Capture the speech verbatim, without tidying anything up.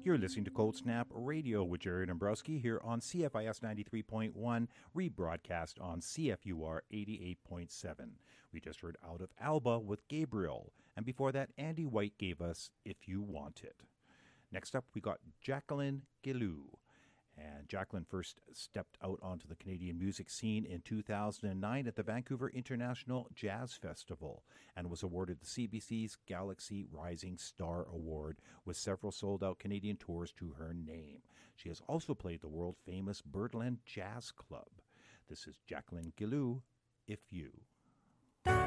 You're listening to Cold Snap Radio with Jerry Dombrowski here on C F I S ninety-three point one, rebroadcast on C F U R eighty-eight point seven. We just heard Out of Alba with Gabriel, and before that, Andy White gave us If You Want It. Next up, we got Jacqueline Guillou. And Jacqueline first stepped out onto the Canadian music scene in two thousand nine at the Vancouver International Jazz Festival and was awarded the C B C's Galaxy Rising Star Award with several sold-out Canadian tours to her name. She has also played the world-famous Birdland Jazz Club. This is Jacqueline Guillou, If You.